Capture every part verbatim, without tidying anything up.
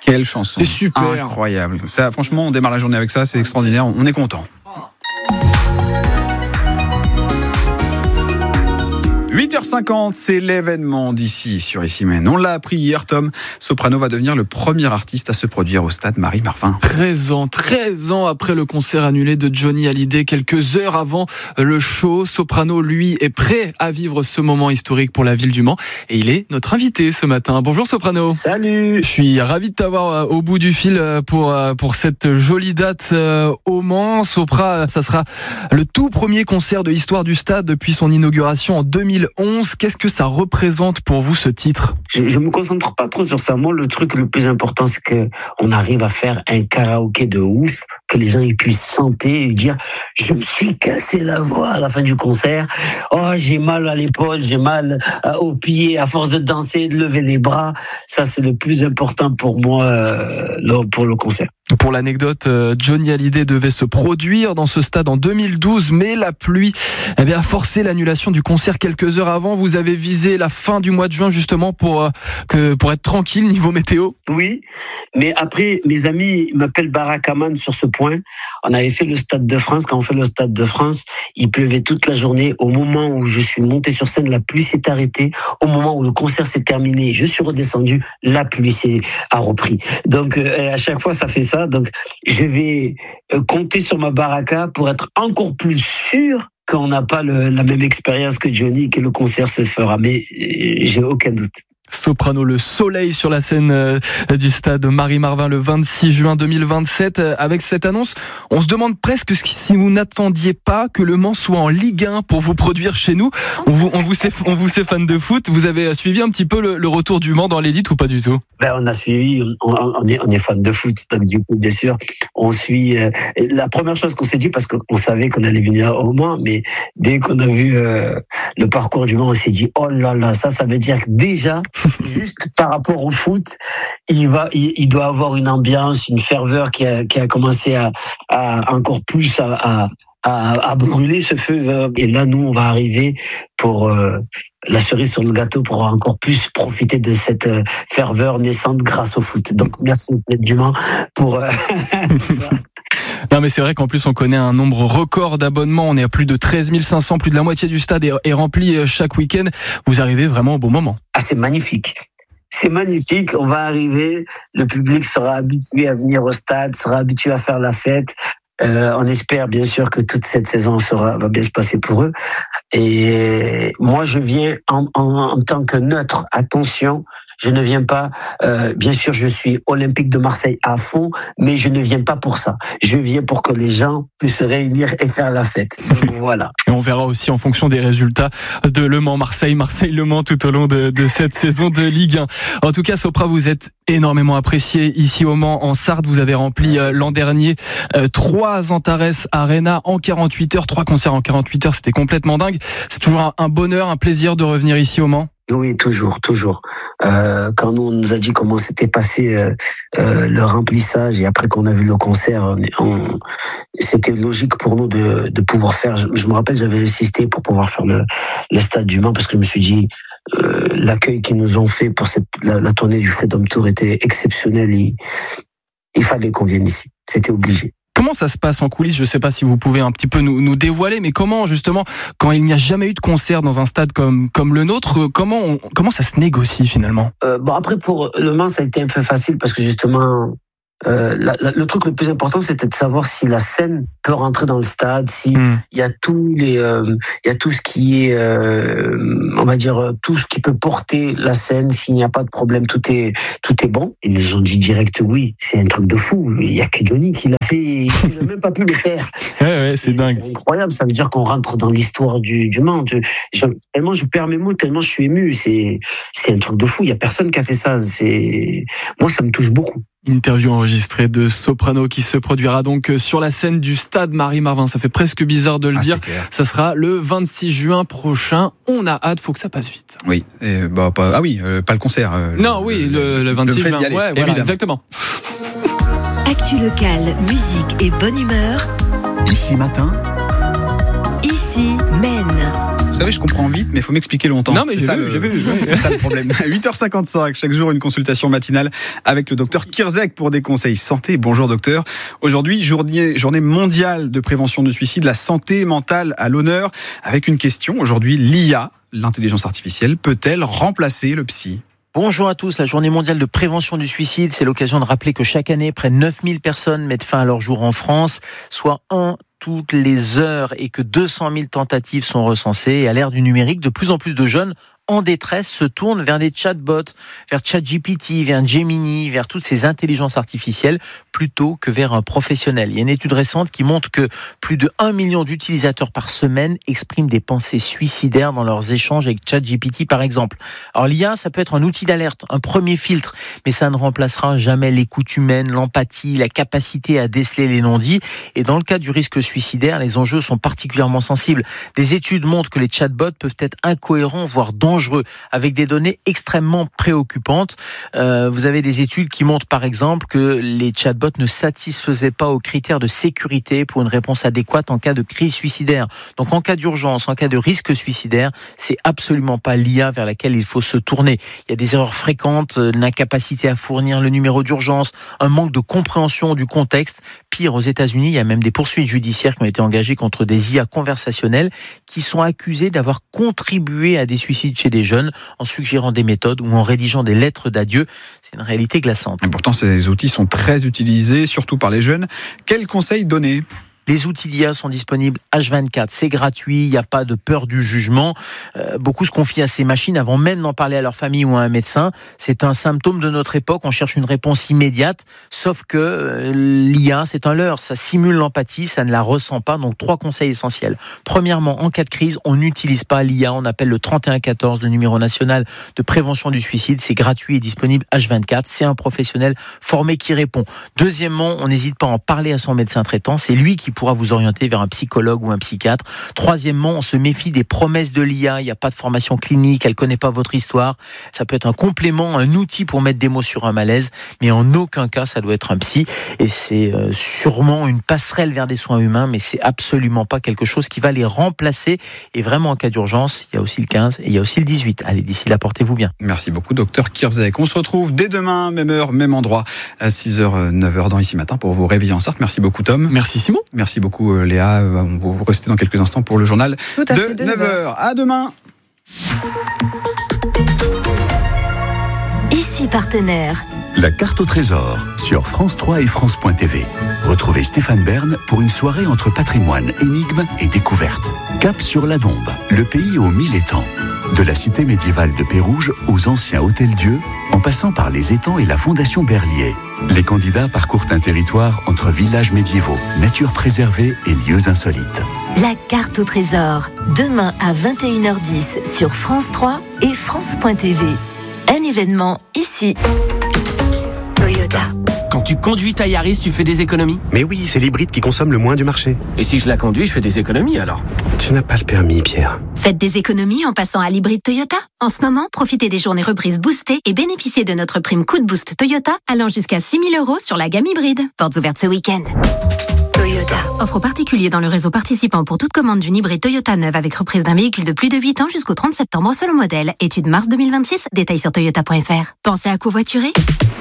Quelle chanson. C'est super. Incroyable. Ça, franchement, on démarre la journée avec ça, c'est extraordinaire. On est content. huit heures cinquante, c'est l'événement d'ici sur Ici Même. On l'a appris hier, Tom. Soprano va devenir le premier artiste à se produire au stade Marie-Marvin. treize ans, treize ans après le concert annulé de Johnny Hallyday, quelques heures avant le show, Soprano, lui, est prêt à vivre ce moment historique pour la ville du Mans. Et il est notre invité ce matin. Bonjour Soprano. Salut. Je suis ravi de t'avoir au bout du fil pour, pour cette jolie date au Mans. Sopra, ça sera le tout premier concert de l'histoire du stade depuis son inauguration en deux mille onze. Qu'est-ce que ça représente pour vous, ce titre ? Je, je me concentre pas trop sur ça. Moi, le truc le plus important, c'est que on arrive à faire un karaoké de ouf, que les gens ils puissent chanter et dire « Je me suis cassé la voix à la fin du concert. Oh, j'ai mal à l'épaule, j'ai mal aux pieds à force de danser, de lever les bras. » Ça, c'est le plus important pour moi euh, pour le concert. Pour l'anecdote, Johnny Hallyday devait se produire dans ce stade en deux mille douze, mais la pluie eh bien, a forcé l'annulation du concert quelques heures avant. Vous avez visé la fin du mois de juin justement pour, euh, que, pour être tranquille niveau météo. Oui, mais après, mes amis m'appellent Barakaman sur ce point. On avait fait le Stade de France. Quand on fait le Stade de France, il pleuvait toute la journée. Au moment où je suis monté sur scène, la pluie s'est arrêtée. Au moment où le concert s'est terminé, je suis redescendu, la pluie s'est, a repris. Donc, euh, à chaque fois, ça fait ça. Donc, je vais compter sur ma baraka pour être encore plus sûr qu'on n'a pas le, la même expérience que Johnny, que le concert se fera. Mais j'ai aucun doute. Soprano, le soleil sur la scène euh, du stade Marie-Marvin le vingt-six juin deux mille vingt-sept. Euh, avec cette annonce, on se demande presque si vous n'attendiez pas que le Mans soit en Ligue un pour vous produire chez nous. On vous, on vous sait, on vous sait fan de foot. Vous avez suivi un petit peu le, le retour du Mans dans l'élite ou pas du tout ? Ben, on a suivi, on, on, est, on est fan de foot, donc du coup, bien sûr, on suit. Euh, la première chose qu'on s'est dit, parce qu'on savait qu'on allait venir au Mans, mais dès qu'on a vu euh, le parcours du Mans, on s'est dit, oh là là, ça, ça veut dire que déjà, juste par rapport au foot, il va, il, il doit avoir une ambiance, une ferveur qui a, qui a commencé à, à encore plus à, à, à, à brûler ce feu. Et là, nous, on va arriver pour euh, la cerise sur le gâteau, pour encore plus profiter de cette euh, ferveur naissante grâce au foot. Donc, merci du Mans pour euh, ça. Non mais c'est vrai qu'en plus on connaît un nombre record d'abonnements, on est à plus de treize mille cinq cents, plus de la moitié du stade est, est rempli chaque week-end. Vous arrivez vraiment au bon moment. Ah, c'est magnifique. C'est magnifique, on va arriver, le public sera habitué à venir au stade, sera habitué à faire la fête. Euh, on espère bien sûr que toute cette saison sera, va bien se passer pour eux. Et moi, je viens en, en, en tant que neutre. Attention, je ne viens pas. Euh, bien sûr, je suis Olympique de Marseille à fond, mais je ne viens pas pour ça. Je viens pour que les gens puissent se réunir et faire la fête. Donc, voilà. Et on verra aussi en fonction des résultats de Le Mans-Marseille, Marseille-Le Mans tout au long de, de cette saison de Ligue un. En tout cas, Sopra, vous êtes énormément apprécié ici au Mans, en Sarthe. Vous avez rempli euh, l'an dernier euh, trois Antares Arena en quarante-huit heures, trois concerts en quarante-huit heures. C'était complètement dingue. C'est toujours un, un bonheur, un plaisir de revenir ici au Mans. Oui, toujours, toujours. Euh, quand nous, on nous a dit comment s'était passé euh, euh, le remplissage et après qu'on a vu le concert, on, on, c'était logique pour nous de, de pouvoir faire. Je, je me rappelle, j'avais insisté pour pouvoir faire le, le stade du Mans parce que je me suis dit euh, l'accueil qu'ils nous ont fait pour cette, la, la tournée du Freedom Tour était exceptionnel. Et, il fallait qu'on vienne ici. C'était obligé. Comment ça se passe en coulisses ? Je ne sais pas si vous pouvez un petit peu nous, nous dévoiler, mais comment justement, quand il n'y a jamais eu de concert dans un stade comme, comme le nôtre, comment, on, comment ça se négocie finalement ? euh, Bon, après pour Le Mans, ça a été un peu facile parce que justement, euh, la, la, le truc le plus important, c'était de savoir si la scène peut rentrer dans le stade, si mm. il y a tous les, euh, il y a tout ce qui est, euh, on va dire tout ce qui peut porter la scène. S'il n'y a pas de problème, tout est, tout est bon. Ils nous ont dit direct oui. C'est un truc de fou. Il y a que Johnny qui l'a fait, il n'a même pas pu le faire. Ouais, ouais, c'est, c'est dingue. C'est incroyable. Ça veut dire qu'on rentre dans l'histoire du, du Mans. Je, je, tellement je perds mes mots, tellement je suis ému. C'est, c'est un truc de fou. Il y a personne qui a fait ça. C'est, moi, ça me touche beaucoup. Interview enregistrée de Soprano qui se produira donc sur la scène du stade Marie-Marvin. Ça fait presque bizarre de le ah, dire. Ça sera le vingt-six juin prochain. On a hâte, faut que ça passe vite. Oui, et bah, pas, ah oui, euh, pas le concert. Euh, non, le, oui, le, le vingt-six juin. Ouais, voilà, évidemment. Exactement. Actu locale, musique et bonne humeur. Ici matin. Ici Maine. savez, je comprends vite, mais il faut m'expliquer longtemps. Non, mais c'est j'ai ça, vu, le... j'ai vu. c'est ça le problème. huit heures cinquante-cinq, chaque jour une consultation matinale avec le docteur Kirzek pour des conseils santé. Bonjour docteur. Aujourd'hui, journée, journée mondiale de prévention du suicide, la santé mentale à l'honneur, avec une question. Aujourd'hui, l'I A, l'intelligence artificielle, peut-elle remplacer le psy ? Bonjour à tous, la journée mondiale de prévention du suicide, c'est l'occasion de rappeler que chaque année, près de neuf mille personnes mettent fin à leur jour en France, soit un toutes les heures, et que deux cent mille tentatives sont recensées. Et à l'ère du numérique, de plus en plus de jeunes en détresse se tournent vers des chatbots, vers ChatGPT, vers Gemini, vers toutes ces intelligences artificielles, plutôt que vers un professionnel. Il y a une étude récente qui montre que plus de un million d'utilisateurs par semaine expriment des pensées suicidaires dans leurs échanges avec ChatGPT, par exemple. Alors l'I A, ça peut être un outil d'alerte, un premier filtre, mais ça ne remplacera jamais l'écoute humaine, l'empathie, la capacité à déceler les non-dits. Et dans le cas du risque suicidaire, les enjeux sont particulièrement sensibles. Des études montrent que les chatbots peuvent être incohérents, voire dangereux, avec des données extrêmement préoccupantes. Euh, vous avez des études qui montrent par exemple que les chatbots ne satisfaisaient pas aux critères de sécurité pour une réponse adéquate en cas de crise suicidaire. Donc en cas d'urgence, en cas de risque suicidaire, c'est absolument pas l'I A vers laquelle il faut se tourner. Il y a des erreurs fréquentes, une incapacité à fournir le numéro d'urgence, un manque de compréhension du contexte. Pire, aux États-Unis, il y a même des poursuites judiciaires qui ont été engagées contre des I A conversationnelles qui sont accusées d'avoir contribué à des suicides chez des jeunes en suggérant des méthodes ou en rédigeant des lettres d'adieu. C'est une réalité glaçante. Et pourtant, ces outils sont très utilisés, surtout par les jeunes. Quels conseils donner ? Les outils d'I A sont disponibles H vingt-quatre, c'est gratuit, il n'y a pas de peur du jugement. Euh, beaucoup se confient à ces machines avant même d'en parler à leur famille ou à un médecin. C'est un symptôme de notre époque, on cherche une réponse immédiate, sauf que euh, l'I A, c'est un leurre, ça simule l'empathie, ça ne la ressent pas. Donc trois conseils essentiels. Premièrement, en cas de crise, on n'utilise pas l'I A, on appelle le trente et un quatorze, le numéro national de prévention du suicide, c'est gratuit et disponible H vingt-quatre, c'est un professionnel formé qui répond. Deuxièmement, on n'hésite pas à en parler à son médecin traitant, c'est lui qui pourra vous orienter vers un psychologue ou un psychiatre. Troisièmement, on se méfie des promesses de l'I A. Il n'y a pas de formation clinique, elle ne connaît pas votre histoire. Ça peut être un complément, un outil pour mettre des mots sur un malaise, mais en aucun cas, ça doit être un psy. Et c'est euh, sûrement une passerelle vers des soins humains, mais c'est absolument pas quelque chose qui va les remplacer. Et vraiment, en cas d'urgence, il y a aussi le quinze et il y a aussi le dix-huit. Allez, d'ici là, portez-vous bien. Merci beaucoup, docteur Kirzek. On se retrouve dès demain, même heure, même endroit, à six heures, neuf heures dans Ici Matin pour vous réveiller en Sarthe. Merci beaucoup, Tom. Merci, Simon. Merci beaucoup, Léa. On va vous rester dans quelques instants pour le journal Tout à de, fait, de neuf heures. À demain. Ici partenaire. La carte au trésor sur France trois et France point T V. Retrouvez Stéphane Bern pour une soirée entre patrimoine, énigmes et découvertes. Cap sur la Dombe, le pays aux mille étangs. De la cité médiévale de Pérouge aux anciens hôtels-dieux, en passant par les étangs et la fondation Berlier. Les candidats parcourent un territoire entre villages médiévaux, nature préservée et lieux insolites. La carte au trésor. Demain à vingt et une heures dix sur France trois et France point T V. Un événement ici. Toyota. Quand tu conduis ta Yaris, tu fais des économies? Mais oui, c'est l'hybride qui consomme le moins du marché. Et si je la conduis, je fais des économies alors? Tu n'as pas le permis, Pierre. Faites des économies en passant à l'hybride Toyota. En ce moment, profitez des journées reprises boostées et bénéficiez de notre prime coup de boost Toyota allant jusqu'à six mille euros sur la gamme hybride. Portes ouvertes ce week-end. Toyota. Offre aux particuliers dans le réseau participant pour toute commande d'une hybride Toyota neuve avec reprise d'un véhicule de plus de huit ans jusqu'au trente septembre selon modèle. Étude mars deux mille vingt-six. Détails sur toyota point f r. Pensez à covoiturer?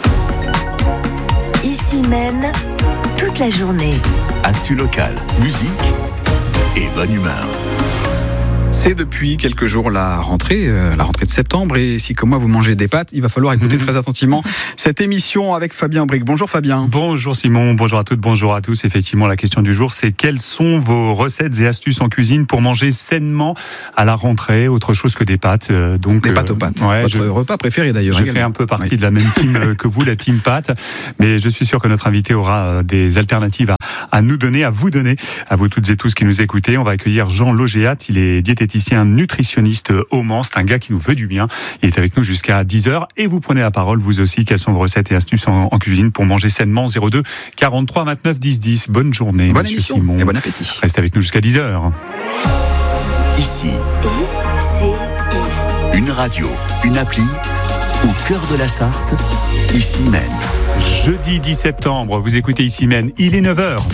Ici mène toute la journée. Actu local, musique et bonne humeur. C'est depuis quelques jours la rentrée, euh, la rentrée de septembre. Et si, comme moi, vous mangez des pâtes, il va falloir écouter mmh. très attentivement cette émission avec Fabien Bric. Bonjour Fabien. Bonjour Simon, bonjour à toutes, bonjour à tous. Effectivement, la question du jour, c'est quelles sont vos recettes et astuces en cuisine pour manger sainement à la rentrée, autre chose que des pâtes. Euh, donc, des pâtes aux pâtes. Ouais, Votre je, repas préféré d'ailleurs. Je également. fais un peu partie oui. de la même team que vous, la team pâtes. Mais je suis sûr que notre invité aura des alternatives à, à nous donner, à vous donner, à vous toutes et tous qui nous écoutez. On va accueillir Jean Logéat, il est diététicien nutritionniste au Mans, c'est un gars qui nous veut du bien. Il est avec nous jusqu'à dix heures et vous prenez la parole vous aussi. Quelles sont vos recettes et astuces en, en cuisine pour manger sainement? Zéro deux quarante-trois vingt-neuf dix dix. Bonne journée, Bonne monsieur émission Simon. Et bon appétit. Restez avec nous jusqu'à dix heures. Ici, I C I. une radio, une appli, au cœur de la Sarthe, Ici Mène. Jeudi dix septembre, vous écoutez Ici Mène, il est neuf heures.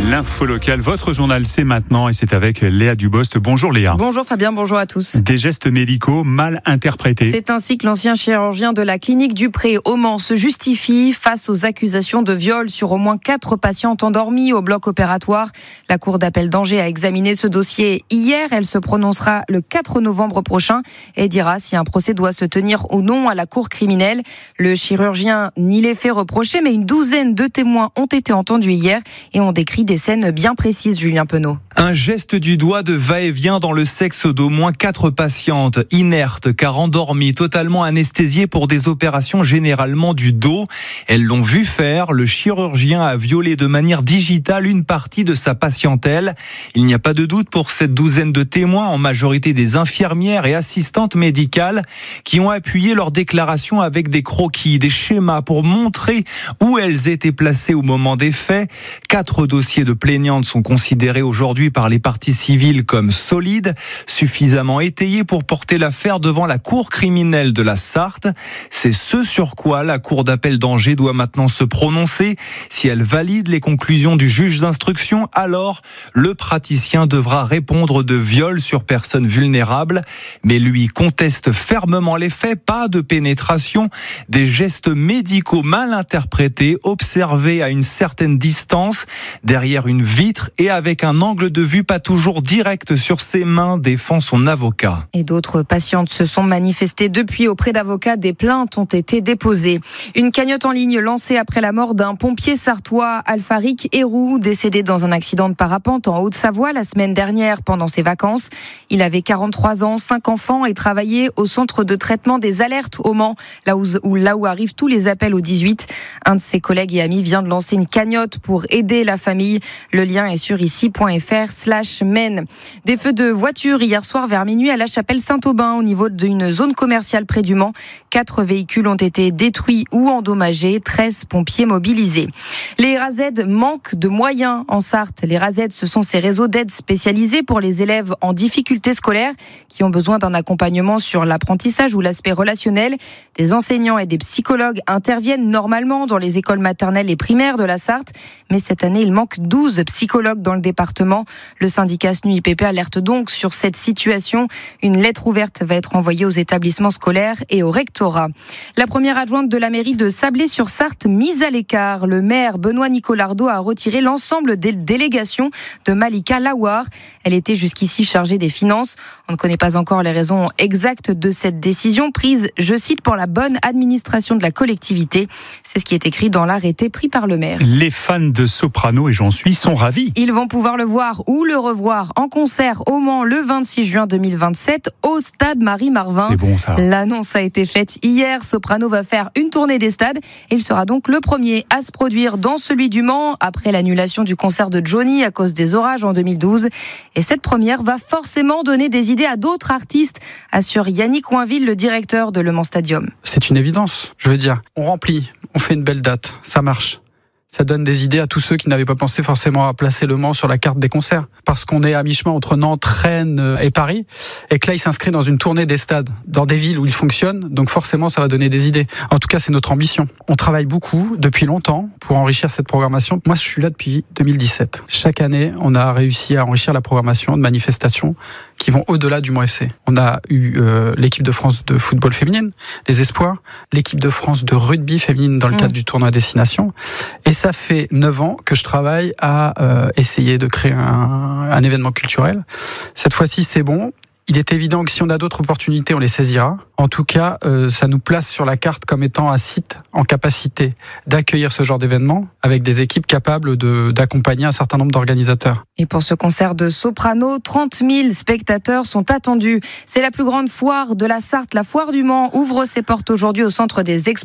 L'info locale, votre journal, c'est maintenant et c'est avec Léa Dubost. Bonjour Léa. Bonjour Fabien, bonjour à tous. Des gestes médicaux mal interprétés. C'est ainsi que l'ancien chirurgien de la clinique du Pré au Mans se justifie face aux accusations de viol sur au moins quatre patientes endormies au bloc opératoire. La Cour d'appel d'Angers a examiné ce dossier hier. Elle se prononcera le quatre novembre prochain et dira si un procès doit se tenir ou non à la Cour criminelle. Le chirurgien nie les faits reprochés, mais une douzaine de témoins ont été entendus hier et ont décrit des scènes bien précises, Julien Penaud. Un geste du doigt de va-et-vient dans le sexe d'au moins quatre patientes, inertes car endormies, totalement anesthésiées pour des opérations généralement du dos. Elles l'ont vu faire, le chirurgien a violé de manière digitale une partie de sa patientèle. Il n'y a pas de doute pour cette douzaine de témoins, en majorité des infirmières et assistantes médicales, qui ont appuyé leurs déclarations avec des croquis, des schémas pour montrer où elles étaient placées au moment des faits. Quatre dossiers de plaignantes sont considérés aujourd'hui par les parties civiles comme solides, suffisamment étayés pour porter l'affaire devant la Cour criminelle de la Sarthe. C'est ce sur quoi la Cour d'appel d'Angers doit maintenant se prononcer. Si elle valide les conclusions du juge d'instruction, alors le praticien devra répondre de viol sur personne vulnérable. Mais lui conteste fermement les faits, pas de pénétration, des gestes médicaux mal interprétés, observés à une certaine distance, derrière une vitre et avec un angle de vue pas toujours direct sur ses mains, défend son avocat. Et d'autres patientes se sont manifestées depuis auprès d'avocats. Des plaintes ont été déposées. Une cagnotte en ligne lancée après la mort d'un pompier sartois, Alpharic Héroux, décédé dans un accident de parapente en Haute-Savoie la semaine dernière pendant ses vacances. Il avait quarante-trois ans, cinq enfants et travaillait au centre de traitement des alertes au Mans, là où, où, là où arrivent tous les appels au dix-huit. Un de ses collègues et amis vient de lancer une cagnotte pour aider la famille. Le lien est sur ici.fr slash men. Des feux de voiture hier soir vers minuit à la chapelle Saint-Aubin au niveau d'une zone commerciale près du Mans. Quatre véhicules ont été détruits ou endommagés, treize pompiers mobilisés. Les R A Z manquent de moyens en Sarthe. Les R A Z, ce sont ces réseaux d'aide spécialisés pour les élèves en difficulté scolaire qui ont besoin d'un accompagnement sur l'apprentissage ou l'aspect relationnel. Des enseignants et des psychologues interviennent normalement dans les écoles maternelles et primaires de la Sarthe, mais cette année, il manque douze psychologues dans le département. Le syndicat S N U I P P alerte donc sur cette situation. Une lettre ouverte va être envoyée aux établissements scolaires et au rectorat. La première adjointe de la mairie de Sablé-sur-Sarthe mise à l'écart. Le maire Benoît Nicolardo a retiré l'ensemble des délégations de Malika Lawar. Elle était jusqu'ici chargée des finances. On ne connaît pas encore les raisons exactes de cette décision prise, je cite, pour la bonne administration de la collectivité. C'est ce qui est écrit dans l'arrêté pris par le maire. Les fans de Soprano, et j'en suis, sont ravis. Ils vont pouvoir le voir ou le revoir en concert au Mans le vingt-six juin deux mille vingt-sept au stade Marie-Marvin. C'est bon ça. L'annonce a été faite hier. Soprano va faire une tournée des stades et il sera donc le premier à se produire dans celui du Mans après l'annulation du concert de Johnny à cause des orages en deux mille douze. Et cette première va forcément donner des idées à d'autres artistes, assure Yannick Coinville, le directeur de Le Mans Stadium. C'est une évidence, je veux dire. On remplit, on fait une belle date, ça marche. Ça donne des idées à tous ceux qui n'avaient pas pensé forcément à placer Le Mans sur la carte des concerts. Parce qu'on est à mi-chemin entre Nantes, Rennes et Paris, et que là, il s'inscrit dans une tournée des stades, dans des villes où il fonctionne, donc forcément, ça va donner des idées. En tout cas, c'est notre ambition. On travaille beaucoup, depuis longtemps, pour enrichir cette programmation. Moi, je suis là depuis deux mille dix-sept. Chaque année, on a réussi à enrichir la programmation de manifestations qui vont au-delà du Mans F C. On a eu euh, l'équipe de France de football féminine, les espoirs, l'équipe de France de rugby féminine dans le cadre mmh. du tournoi Destination. Et ça fait neuf ans que je travaille à euh, essayer de créer un, un événement culturel. Cette fois-ci, c'est bon. Il est évident que si on a d'autres opportunités, on les saisira. En tout cas, euh, ça nous place sur la carte comme étant un site en capacité d'accueillir ce genre d'événement avec des équipes capables de, d'accompagner un certain nombre d'organisateurs. Et pour ce concert de Soprano, trente mille spectateurs sont attendus. C'est la plus grande foire de la Sarthe. La foire du Mans ouvre ses portes aujourd'hui au centre des expositions.